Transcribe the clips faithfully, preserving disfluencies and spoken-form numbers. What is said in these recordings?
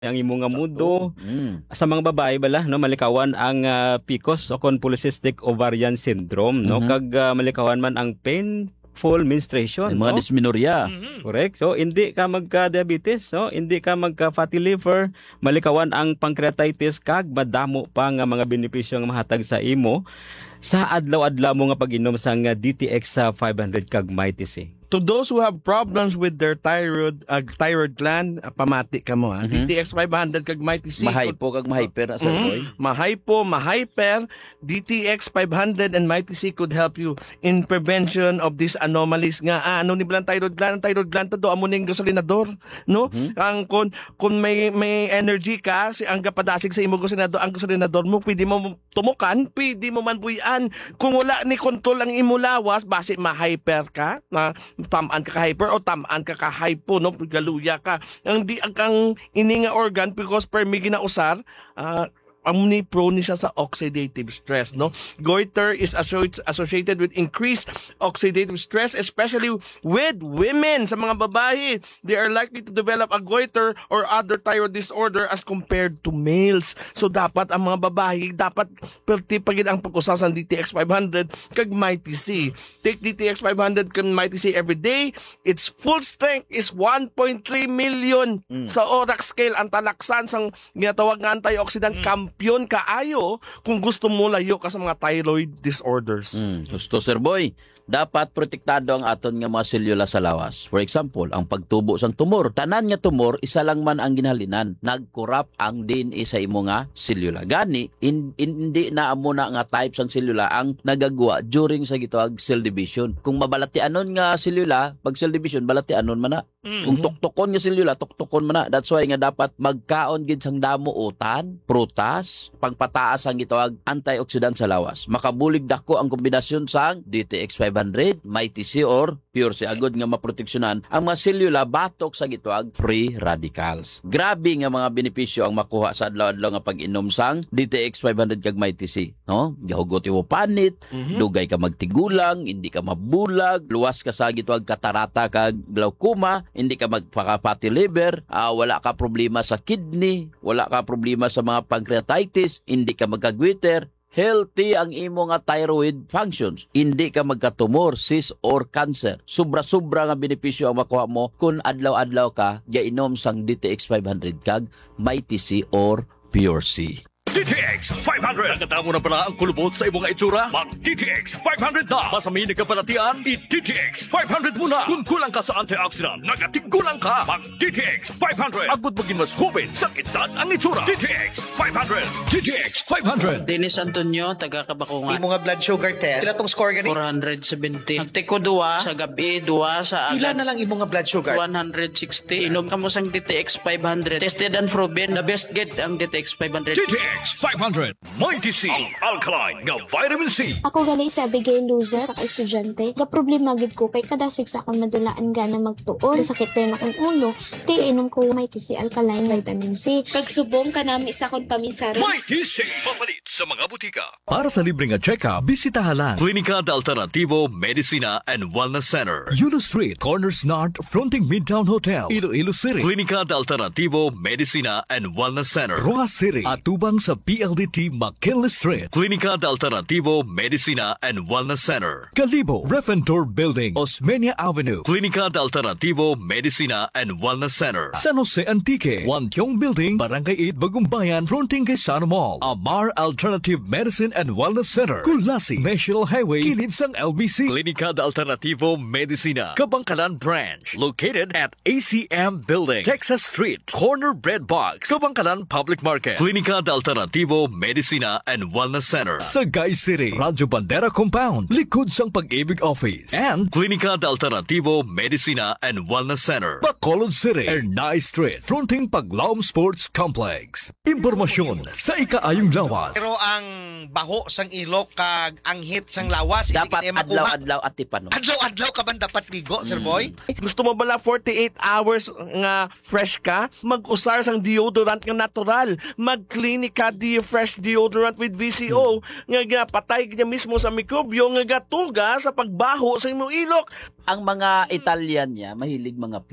ang imo nga mudo. Mm. Sa mga babae bala no malikawan ang ah, P C O S o con polycystic ovarian syndrome no Mhm. kag ah, malikawan man ang painful menstruation Yung mga no. dysmenorrhea. Correct. So hindi ka magka-diabetes, no? Hindi ka magka-fatty liver, malikawan ang pancreatitis kag madamo pa nga mga benepisyo nga mahatag sa imo sa adlaw-adlaw mo nga pag-inom sang ah, D T X sa five hundred kag Mighty C. To those who have problems with their thyroid uh, thyroid gland, uh, pamati ka mo ha. Mhm. D T X five hundred kag Mighty C. Mahypo kag mahyper, Sir Mhm. Boy. Mahypo, mahyper, D T X five hundred and Mighty C could help you in prevention of these anomalies nga ah, ano ni bilang thyroid gland, ang thyroid gland to do amo ning gasolinador, no? Ang kun kun may may energy ka, si ang gapadasig sa imo gasolinador, ang gasolinador mo pwede mo tumukan, pwede mo man buyan. Kung wala ni kontrol ang imo lawas, base ma-hyper ka, na tamaan ka ka-hyper o tamaan ka ka-hypo, no? Galuya ka. Ang di ang kang ini nga organ because per may ginausar, ah, ang ni prone siya sa oxidative stress, no? Goiter is associ- associated with increased oxidative stress, especially with women. Sa mga babae, they are likely to develop a goiter or other thyroid disorder as compared to males. So dapat ang mga babae dapat perti pagid ang pag-usa sa D T X five hundred kag Mighty C. Take D T X five hundred kag Mighty C every day. Its full strength is one point three million sa ORAC scale. Ang talaksan sang ginatawag nga antioxidant kampiyon kaayo kung gusto mo layo ka sa mga thyroid disorders. Mm. Gusto, Sir Boy. Dapat protektado ang aton nga mga selula sa lawas. For example, ang pagtubo sang tumor. Tanan nga tumor, isa lang man ang ginhalinan. Nagkurap ang D N A sa imo nga selula. Gani, in, in, hindi na amo na nga type sang selula ang nagagwa during sa gitawag cell division. Kung mabalatianon nga selula, pag cell division, balatianon man na. Kung tuktokon nga selula, tuktokon man na. That's why nga dapat magkaon gid sang damo utan, prutas, pagpataas ang gitawag antioxidant sa lawas. Makabulig dako ang kombinasyon sang D T X five hundred, Mighty C or Pure C agod nga maproteksyonan ang mga selula batok sa gitawag free radicals. Grabe nga mga benepisyo ang makuha sa adlaw-adlaw nga pag-inom sang D T X five hundred kag Mighty C, no? Gahugot mo panit, dugay ka magtigulang, hindi ka mabulag, luwas ka sa gitawag katarata kag glaucoma, hindi ka magpaka-fatty liver, ah, wala ka problema sa kidney, wala ka problema sa mga pancreatitis, hindi ka magka-goiter, healthy ang imo nga thyroid functions. Hindi ka magkatumor, cyst or cancer. Sobra-sobra nga benepisyo ang makuha mo kung adlaw-adlaw ka gainom sang D T X five hundred kag Mighty C or Pure C. D T X five hundred. Nakatamo na pala ang kulubot sa imong itsura? Mag-D T X five hundred na. Masamin ka palatian, i-D T X five hundred muna. Kung kulang ka sa antioxidant, nagatigulang ka. Mag-D T X five hundred. Agud maging mas hubin sa edad ang itsura. D T X five hundred. D T X five hundred. Dennis Antonio, taga Kabakungan. Imo nga blood sugar test. Pila tong score gani? four seventy. Nagtiko duwa sa gabi, duwa sa Pila agad. na lang imo nga blood sugar? one sixty. Inom ka mo sang D T X five hundred. Tested and proven. The best get ang D T X five hundred. D T X five hundred. Mighty C. Ang alkaline nga vitamin C. Ako gali sa Abigail Luza sa estudyante. Ga problema gid ko kay kadasig sa akong madulaan gana magtuon. Sakit din akong ulo. Ti inom ko Mighty C alkaline vitamin C. Kag subong kanami sa akong paminsari. Mighty C. Papalit sa mga butika. Para sa libre nga check-up, bisitahan lang Klinika de Alternativo Medicina and Wellness Center. Yulo Street, Corners North, fronting Midtown Hotel, Iloilo City, Klinika de Alternativo Medicina and Wellness Center. Roa City, at tubang sa P L D T McKinley Street, Klinika de Alternativo Medicina and Wellness Center. Kalibo, Refentor Building, Osmeña Avenue, Klinika de Alternativo Medicina and Wellness Center. San Jose Antique, Wantiong Building, Barangay eight, Bagumbayan, fronting kay Sana Mall, Amar Alternative Medicine and Wellness Center, Kulasi, National Highway, kilid sang L B C, Klinika de Alternativo Medicina, Kabangkalan Branch, located at A C M Building, Texas Street, Corner Bread Box, Kabangkalan Public Market. Klinika de Alternativo Medicina and Wellness Center. Sagay City, Radyo Bandera Compound, likod sang Pag-ibig Office, and Klinika de Alternativo Medicina and Wellness Center. Bacolod City, Ernay Street, fronting Paglaom Sports Complex. Impormasyon sa ikaayong lawas. Pero ang baho sang ilok kag ang hit sang lawas Dapat isig na makuha. adlaw-adlaw at tipano. Adlaw-adlaw ka ba dapat ligo, Sir Boy? Gusto mo bala forty-eight hours nga fresh ka? Mag-usar sang deodorant nga natural. Mag-Clinica D Fresh Deodorant with V C O nga nga patay kanya mismo sa mikrobyo nga gatuga sa pagbaho sa imong ilok. Ang mga Italian niya, mahilig mga pi.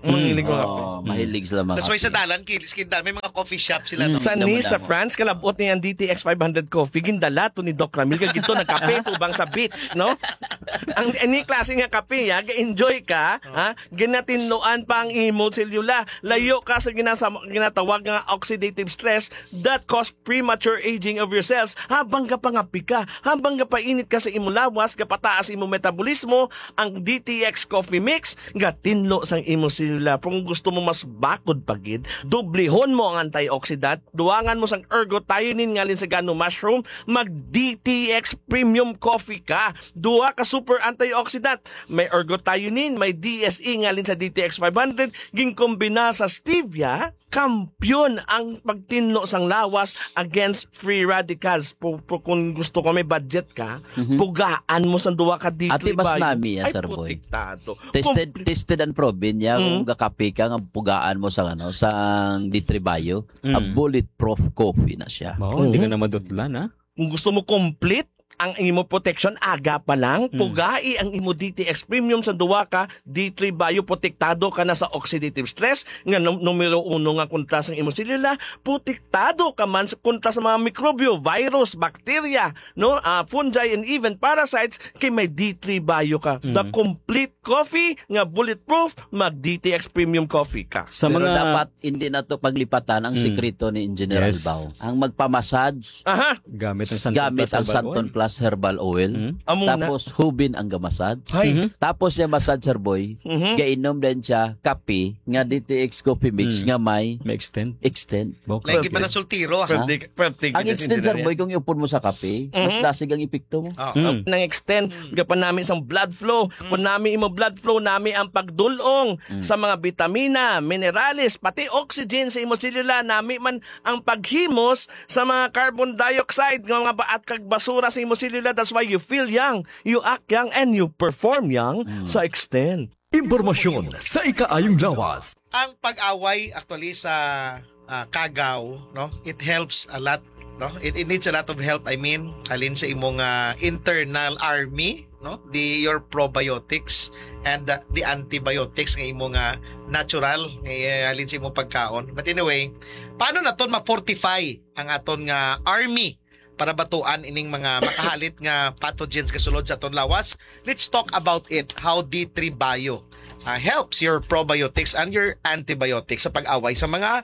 Manginig mga kape. Oh, mahilig sila mga That's why kape. sa dalan, skin dalan, may mga coffee shop sila. Mm. No? Sa Nice, sa Damo-damo. France, kalabot niya ang D T X five hundred coffee, gindala to ni Doc Ramil, kag ito nagkape to bang sa beach, no? Ang any klase nga kape, ya, ga-enjoy ka, ha? Ginatinloan pa ang imo selula. Layo ka sa ginasa, ginatawag nga oxidative stress that cause premature aging of your cells. Habang ka pangapi ka, habang ka painit ka sa imo lawas, kapataas imo metabolismo, ang D T X coffee mix, gatinlo sang imo selula. Kung gusto mo mas bakod pagid, dublihon mo ang antioxidant, duwangan mo sang ergothioneine ngalin sa gano mushroom, mag D T X premium coffee ka. Duwa ka super antioxidant, may ergothioneine, may D S E ngalin sa D T X five hundred, ginkombina sa stevia, kampyon ang pagtinlo sang lawas against free radicals. Po, po, kung gusto ko may budget ka, pugaan mo sa duwa ka D T Ati mas bayo. nami ya, Ay, Sir Boy. putik-tato. Tested tested and proven ya Mm. kung gakape ka nga pugaan mo sa ano sa D three Bio, Mm. a bulletproof coffee na siya. Mao, hindi ka na madutlan, ha? Kung gusto mo complete ang imo protection, aga pa lang, Mm. pugai ang imo D T X Premium sa duwa ka, D three Bio, protektado ka na sa oxidative stress, nga num- numero uno nga kontra sa imo selula, protektado ka man sa kontra sa mga mikrobyo, virus, bacteria, no, ah, fungi, and even parasites, kay may D three Bio ka. The complete coffee, nga bulletproof, mag D T X Premium coffee ka. Sa Pero mga dapat hindi na to paglipatan ang Mm. sekreto ni Engineer Yes. Albao. Ang magpamassage Aha, gamit ang Santon gamit Plus ang herbal Santon oil. Plus herbal oil. Mm. amo na. Tapos hubin ang gamassage. Ay. Tapos yung massage, Sir Boy, Mhm. gainom din siya kape nga D T X coffee mix Mm. nga may May extend. extend. Okay. Lagi pa ng sultiro, ha? Pwede, pwede, Ang extend, Sir Boy, kung iupon mo sa kape, mas Mhm. dasig ang epekto mo. Oo. Mm. nang extend gapan namin isang blood flow kung nami imo blood flow nami ang pagdulong sa mga vitamina, minerales, pati oxygen sa imo selula, nami man ang paghimos sa mga carbon dioxide nga mga baat kag basura sa imo selula. That's why you feel young, you act young, and you perform young sa extend. Impormasyon sa ikaayong lawas. Ang pag-away actually sa ah, kagaw, no? It helps a lot, no? It, it needs a lot of help, I mean, alin sa imong ah, internal army, no? The your probiotics and the, the antibiotics nga imong ah, natural nga eh, alin sa imong pagkaon. But anyway, paano naton ma-fortify ang aton nga army para batuan ining mga makahalit nga pathogens kasulod sa aton lawas? Let's talk about it, how D three Bio uh, helps your probiotics and your antibiotics sa pag-away sa mga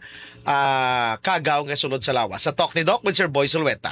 uh, kagaw nga sulod sa lawas. Sa Talk ni Doc with Sir Boy Sulweta.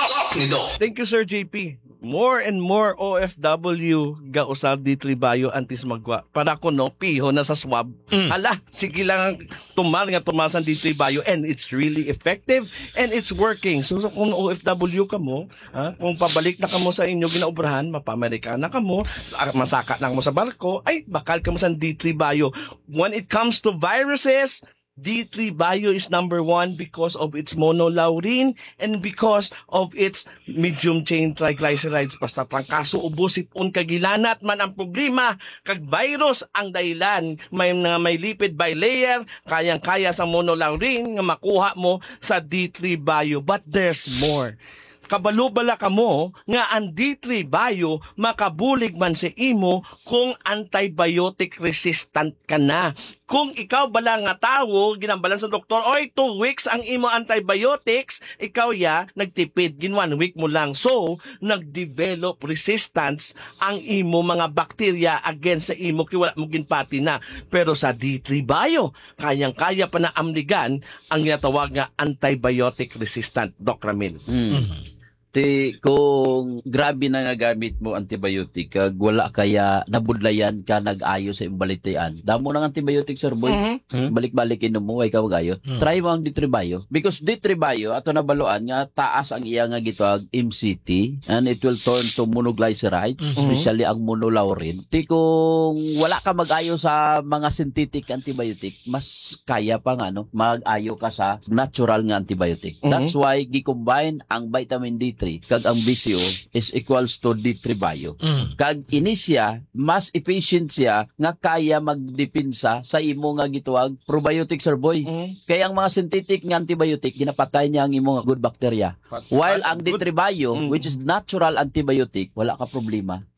Thank you, Sir J P. More and more O F W ga usab D three Bio antis magwa. Para ko no, piho na sa swab. Hala, sige lang tumal nga tumal sa D three Bio, and it's really effective and it's working. So, so kung O F W ka mo, ha, kung pabalik na ka mo sa inyo ginaubrahan, mapa-Amerikana ka mo, ah, masaka na mo sa barko, ay bakal ka mo sa D three Bio. When it comes to viruses, D three Bio is number one because of its monolaurin and because of its medium chain triglycerides. Basta trangkaso, ubos, sipon, kagilanat man ang problema, kag virus ang dahilan. May nga may lipid bilayer, kayang-kaya sa monolaurin nga makuha mo sa D three Bio. But there's more. Kabalo-bala ka mo nga ang D three Bio makabulig man si imo kung antibiotic resistant ka na. Kung ikaw bala nga tawo, ginambalan sa doktor, oy, two weeks ang imo antibiotics, ikaw ya, nagtipid, gin one week mo lang. So, nag-develop resistance ang imo mga bakterya against sa imo, kaya wala mo ginpati na. Pero sa D three Bio, kayang-kaya pa na amligan ang ginatawag nga antibiotic resistant, Doc Ramil. Mm. Ti kung grabe na nga gamit mo antibiotic kag wala kaya nabudlayan ka nag-ayo sa imbalitayan. Damo ng antibiotic, Sir Boy. Mhm. Balik-balik inom mo ay ka magayo. Try mo ang D three Bio because D three Bio ato nabaluan nga taas ang iya nga gitawag M C T and it will turn to monoglyceride, especially ang monolaurin. Ti kung wala ka mag-ayo sa mga synthetic antibiotic, mas kaya pa nga no mag-ayo ka sa natural nga antibiotic. Mhm. That's why gi-combine ang vitamin D three kag ang B C O is equals to D three Bio. Kag ini siya mas efficient siya nga kaya magdepensa sa imo nga gituwag probiotic, Sir Boy. Mhm. Kaya ang mga synthetic nga antibiotic ginapatay niya ang imo nga good bacteria. While ang D three Bio, Mm. which is natural antibiotic, wala ka problema.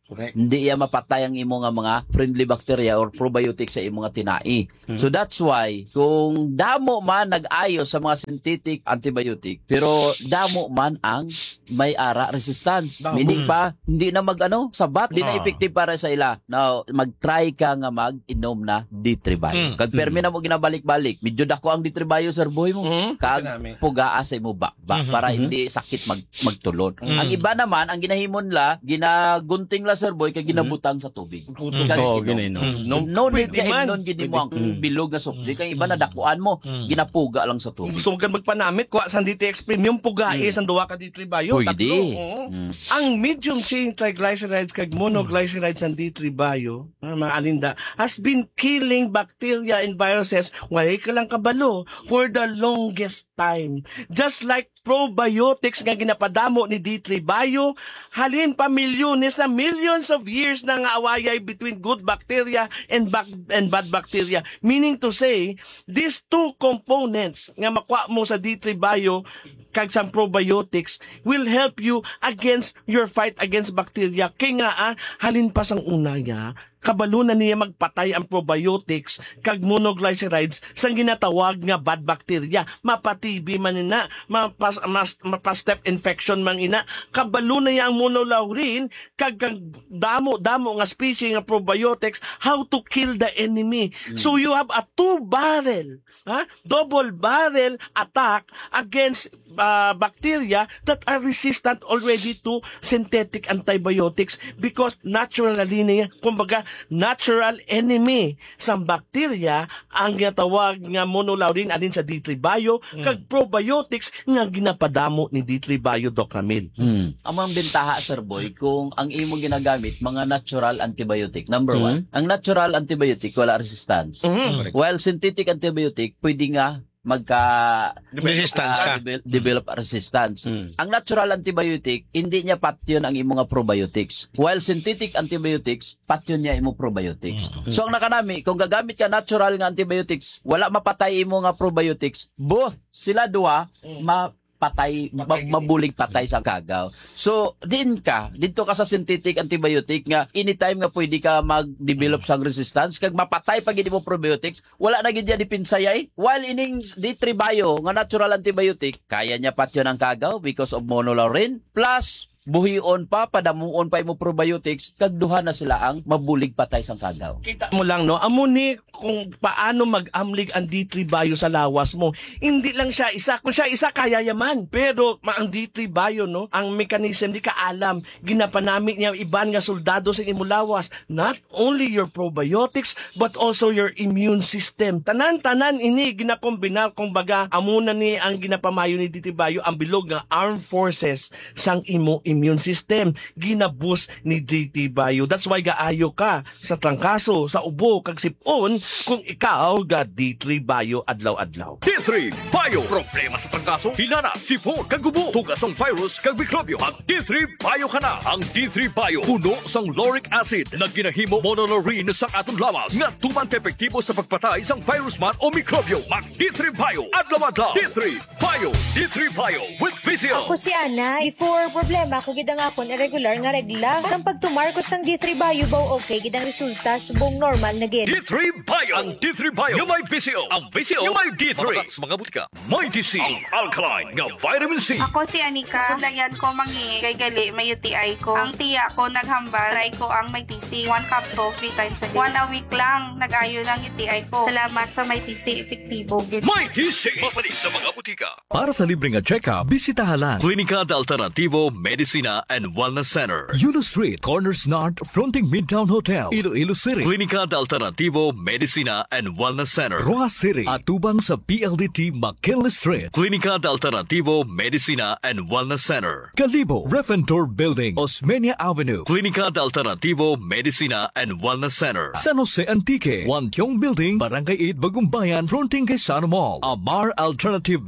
Correct. Hindi iya mapatay ang imo nga mga friendly bacteria or probiotics sa imo nga tinai. Hmm. So that's why kung damo man nag-ayo sa mga synthetic antibiotic pero damo man ang may ara resistance. Damo. Meaning pa hindi na magano sabat, di na Ah. effective para sa ila. Now mag-try ka nga mag-inom na D three Bio. Hmm. Kag permi na mo ginabalik-balik. Medyo dako ang D three Bio sir boy mo. Mhm. Kag Kanami. pugaa sa imo bakba Mhm, para mhm. hindi sakit mag magtulon. Mhm. Ang iba naman ang ginahimon la ginagunting la sir boy kay ginabutang sa tubig. Putol Kag Oo, inom. ginainom. Mm. No, no need Pwede ka man. imnon gid mo ang Mm. bilog na soft drink. Ang iba na dakuan mo, Mm. ginapuga lang sa Kung tubig. gusto mo ka magpanamit, kuha sa D T X Premium, pugai Mm. sa duwa ka D three Bio. Pwede. Tatlo. Oo. Mm. Ang medium chain triglycerides kag monoglycerides ng D three Bio, ah, mga alinda, has been killing bacteria and viruses why ka lang kabalo for the longest time. Just like probiotics nga ginapadamo ni D three Bio, halin pa milyones na millions of years na nga awayay between good bacteria and bac- and bad bacteria. Meaning to say, these two components nga makuha mo sa D three Bio kag sa probiotics will help you against your fight against bacteria. Kaya nga, ah, halin pa sang una niya, kabalo na niya magpatay ang probiotics kag monoglycerides sang ginatawag nga bad bacteria. Mapatibi man ina, mapas, mas, mapastep infection man ina, kabalo na niya ang monolaurin kag, kag damo, damo nga species nga probiotics, how to kill the enemy. So you have a two-barrel, ha? double barrel attack against uh, bacteria that are resistant already to synthetic antibiotics because naturally niya, kumbaga, natural enemy sa bacteria ang ginatawag nga monolaurin alin sa D three Bio kag probiotics nga ginapadamo ni D three Bio Doc Ramil. Mm. Ang mga bentaha sir boy kung ang imo ginagamit mga natural antibiotic. Number one, ang natural antibiotic wala resistance. Mhm. While synthetic antibiotic pwede nga magka Resistance ka. ah, devel- develop resistance. Mm. Ang natural antibiotic, hindi niya patyon ang imo nga probiotics. While synthetic antibiotics, patyon niya imo probiotics. So ang nakanami, kung gagamit ka natural nga antibiotics, wala mapatay imo nga probiotics, both sila duha ma patay, ma- mabulig patay sa kagaw. So, din ka, dito ka sa synthetic antibiotic nga, anytime nga pwede ka mag-develop sang resistance, kag mapatay pag hindi mo probiotics, wala na gid yan ipinsayay. While ining D three Bio, nga natural antibiotic, kaya niya patyon ang kagaw because of monolaurin, plus, buhion pa, padamuon pa imo probiotics, kag duha na sila ang mabulig patay sang kagaw. Kita mo lang, no? Amo ni kung paano mag-amlig ang D three Bio sa lawas mo. Hindi lang siya isa. Kung siya isa, kaya yaman. Pero ma- ang D three Bio, no? Ang mechanism, di ka alam. Ginapanamit niya iban nga soldado sa imo lawas. Not only your probiotics, but also your immune system. Tanan-tanan ini ginakombinar. Kung baga, amo na ni ang ginapamayo ni D three Bio, ang bilog nga armed forces sang imo immune system. Ginaboost ni D three Bio. That's why gaayo ka sa trangkaso, sa ubo, kag sipon, kung ikaw ga D three Bio adlaw-adlaw. D three Bio. Problema sa trangkaso, hinana, sipon, kagubo, tugas ng virus, kag mikrobyo. Mag D three Bio ka na. Ang D three Bio, puno sang lauric acid na ginahimo monolaurin sa atong lawas nga tuman epektibo sa pagpatay sang virus man o mikrobyo. Mag D three Bio. Adlaw-adlaw. D three Bio. D three Bio with Vizio. Ako si Ana, before problema ko gidang akon irregular nga regla. Sang pagtumar ko sang D three Bio baw okay gidang resulta subong normal na gid. D three Bio. Ang D three Bio. Yung may Vizio. Ang Vizio. Yung may D three. Mga butika. May D C. Ang alkaline nga vitamin C. Ako si Anika. Dayan ko mangi kay gali may U T I ko. Ang tiya ko naghambal. Try ko ang may T C. One capsule, three times a day. One a week lang. Nag-ayo lang U T I ko. Salamat sa may T C. Epektibo. May D C. Mapalis sa mga butika. Para sa libreng check-up, bisitahan Klinika de Alternativo Medicina and Wellness Center. Yulo Street, Corners North, fronting Midtown Hotel, Iloilo City. Klinika de Alternativo Medicina and Wellness Center. Roa City, atubang sa P L D T McKinley Street. Klinika de Alternativo Medicina and Wellness Center. Kalibo, Refentor Building, Osmeña Avenue. Klinika de Alternativo Medicina and Wellness Center. San Jose Antique, Wantiong Building, Barangay eight, Bagumbayan, fronting kay Sano Mall. Amar Alternative Medicine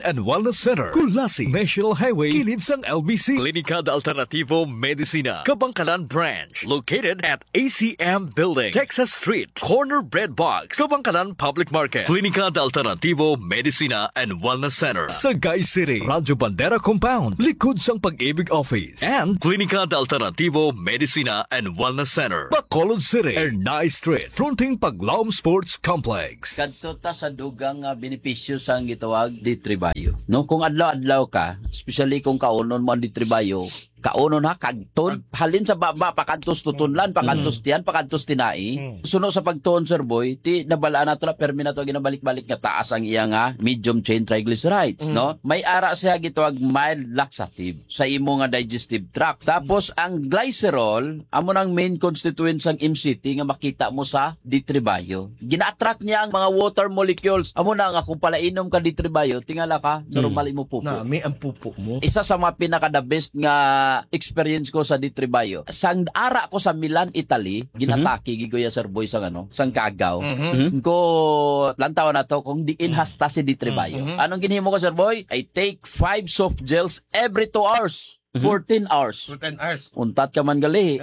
and Wellness Center. Kulasi National Highway, kilid sang L B C. Klinika de Alternativo Medicina, Kabangkalan Branch, located at A C M Building, Texas Street, Corner Bread Box, Kabangkalan Public Market. Klinika de Alternativo Medicina and Wellness Center. Sagay City, Radyo Bandera Compound, likod sang Pag-ibig Office. And Klinika de Alternativo Medicina and Wellness Center. Bacolod City, Ernay Street, fronting Paglaom Sports Complex. Kadto ta sa dugang nga benepisyo sa ang gitawag ditribayo. No, kung adlaw-adlaw ka, especially kung kaunon mo ang ditribayo, kaunon ha kagton halin sa baba pakantos tutunlan pakantos tiyan pakantos tinai suno sa pagtuon sir boy ti nabalaan nato na permi nato ginabalik-balik nga taas ang iya nga medium chain triglycerides mm. no may ara siya gitawag mild laxative sa imo nga digestive tract tapos ang glycerol amo nang main constituents ang M C T nga makita mo sa ditribayo gina-attract niya ang mga water molecules amo na nga kung palainom ka ditribayo tingala ka normal imo pupo na may ang pupo mo isa sa mga pinaka the best nga experience ko sa ditribayo. Sang ara ko sa Milan, Italy, ginataki mm-hmm. gigoya sir boy sang ano, sang Cagaw. Mm-hmm. Ko lantaw na to kung di inhasta si ditribayo. Mm-hmm. Anong ginhimo ko sir boy? I take five soft gels every two hours. fourteen hours. fourteen hours. Untat ka man gali.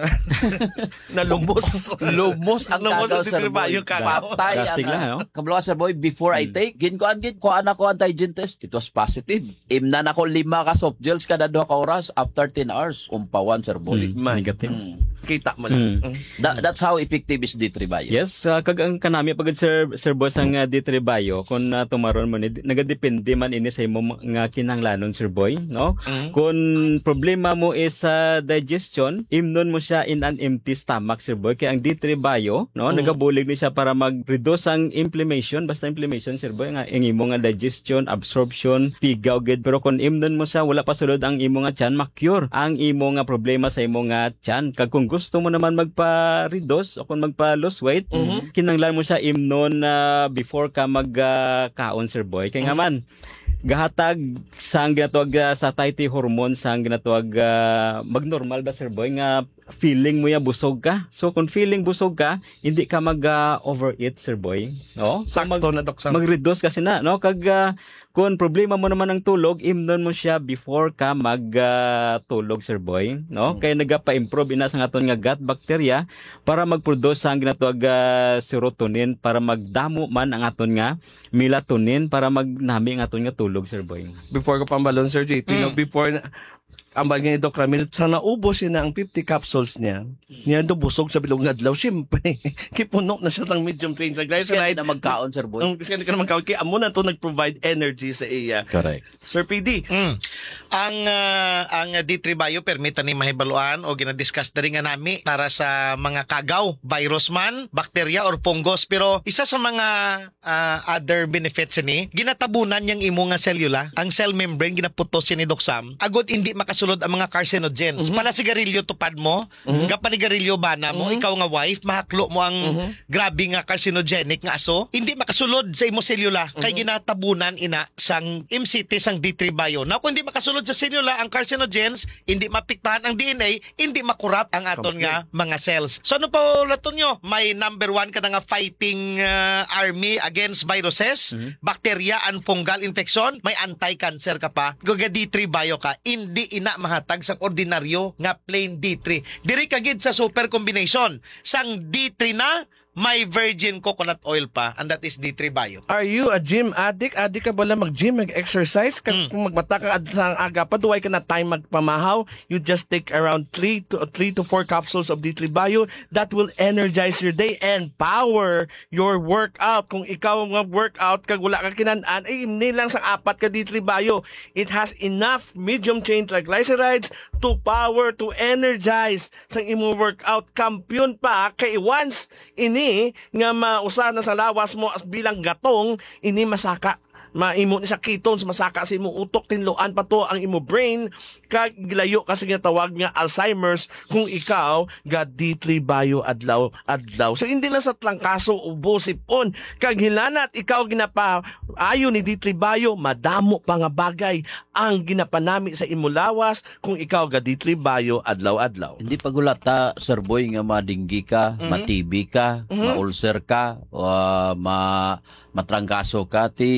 Nalumos. Lumos ang Cagaw sir boy. Patay ang kablo sir boy before I take gin ko an gid ko anak ko antigen test. It was positive. Imna na ko lima ka soft gels kada duha ka oras after ten hours. Umpawan sir boy. Mm, negative. Mm. Kita mo lang. Mm. That, that's how effective is ditribayo. Yes, uh, kag ang kanami pagod sir sir boss ang uh, ditribayo kun uh, tumaron mo ni nagadepende man ini sa imo nga kinahanglanon sir boy, no? Mm. Kun problema mo is sa uh, digestion, imnon mo siya in an empty stomach sir boy. Kaya ang ditribayo, no, mm. nagabulig ni siya para mag-reduce ang inflammation, basta inflammation sir boy nga ang imo nga digestion, absorption, tigaw gid pero kun imnon mo siya wala pa sulod ang imo nga tiyan ma-cure ang imo nga problema sa imo nga tiyan. Kag kung gusto mo naman magpa-reduce o kung magpa-lose weight, mm-hmm. kinanglan mo siya imnon uh, before ka mag-kaon uh, sir boy. Kaya mm-hmm. nga man gahatag sang ginatawag uh, sa satiety hormone sang ginatawag uh, magnormal ba sir boy nga feeling mo ya busog ka. So kung feeling busog ka, hindi ka mag uh, overeat sir boy, no? So, mag, na dok sa mag-reduce kasi na, no? Kag uh, kung problema mo naman ng tulog, imnon mo siya before ka mag-tulog, uh, sir boy. No? Mm. Kaya nagapa-improve ina sa aton nga gut bacteria para mag-produce ang ginatawag uh, serotonin para magdamo man ang aton nga melatonin para magnami ang aton nga tulog, sir boy. Before ko pambalon, Sir J P, mm. no, before na, ang bagay ni Doc Ramil, sa naubos niya na ang fifty capsules niya, niya do busog sa bilong adlaw, siyempre, kipuno na siya ng medium chain triglyceride. Kasi na magkaon, sir boy. Kasi ka na magkaon, kaya amo na to nag-provide energy sa iya. Correct. Sir P D. Mm. Ang uh, ang ditribayo permita ni mahibaluan o ginadiscuss na rin nga nami para sa mga kagaw, virus man, bacteria or fungus. Pero isa sa mga uh, other benefits ni, ginatabunan yung imo nga cellula, ang cell membrane, ginaputos ni Doc Sam. Agad hindi makasulod ang mga carcinogens. Mm-hmm. Pala sigarilyo tupad mo, mm-hmm. kapanigarilyo bana mo, mm-hmm. ikaw nga wife, mahaklo mo ang mm-hmm. grabe nga carcinogenic nga aso, hindi makasulod sa imo cellula, mm-hmm. kay ginatabunan ina sang M C T sang ditribayo. Na kung hindi makasulod sa cellula ang carcinogens, hindi mapiktahan ang D N A, hindi makurap ang aton nga mga cells. So ano pa laton nyo? May number one ka na nga fighting uh, army against viruses, mm-hmm. bacteria and fungal infection, may anti-cancer ka pa, gaga ditribayo ka, hindi ina mahatag sang ordinaryo nga plain D three. Diri kagid sa super combination. Sang D three na may virgin coconut oil pa, and that is D three Bio. Are you a gym addict? Addict ka ba lang mag-gym, mag-exercise? Kung mm. magmata ka sa aga pa, duway ka na time magpamahaw, you just take around three to four capsules of D three Bio. That will energize your day and power your workout. Kung ikaw mag-workout, kag wala ka kinanaan, ay imni lang sa apat ka D three Bio. It has enough medium chain triglycerides to power, to energize sa imo workout. Kampiyon pa, kay once ini nga mausa na sa lawas mo as bilang gatong, ini masaka maimo ni sa ketones, masaka sa imo utok, tinloan pa to ang imo brain, kag gilayo kasi nga tawag nga Alzheimer's kung ikaw ga D three Bio adlaw adlaw. So hindi lang sa trangkaso ubo sipon, kag hilanat ikaw ginapa ayo ni D three Bio, madamo pa nga bagay ang ginapanami sa imo lawas kung ikaw ga D three Bio adlaw adlaw. Hindi pagulata sir boy nga madinggi ka, mm-hmm. ma-T B ka, mm-hmm. ma-ulcer ka, o uh, ma matrangkaso ka ti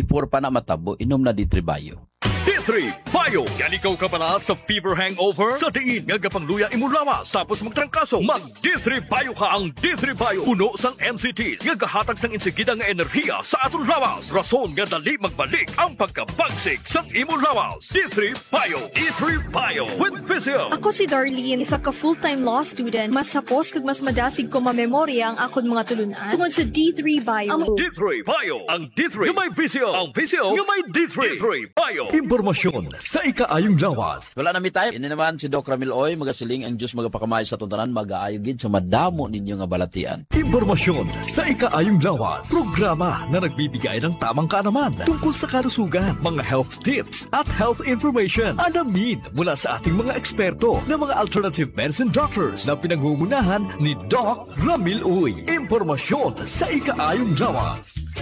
before pa na matabo, inom na D three Bio. D three Bio. Yan ikaw ka pala sa fever hangover? Sa diin nga gapangluya imo lawas tapos magtrangkaso. Mag D three Bio ka. Ang D three Bio puno sang M C Ts nga gahatag sang insigida nga enerhiya sa aton lawas. Rason nga dali magbalik ang pagkabagsik sang imo lawas. D three Bio. D three Bio with Physio. Ako si Darlene, isa ka full-time law student. Mas hapos kag mas madasig ko mamemorya ang akon mga tulunan tungod sa D three Bio. Ang D three Bio. Ang D three nga may Physio. Ang Physio nga may D three. D three Bio. Impormasyon sa ikaayong lawas. Wala na mi tayo. Ini naman si Doc Ramil Oy, magasiling ang Diyos magapakamay sa tuntanan, mag-aayogin sa madamo ninyo nga balatian. Impormasyon sa ikaayong lawas. Programa na nagbibigay ng tamang kaalaman tungkol sa kalusugan, mga health tips at health information. Alamin mula sa ating mga eksperto na mga alternative medicine doctors na pinangungunahan ni Doc Ramil Oy. Impormasyon sa ikaayong lawas.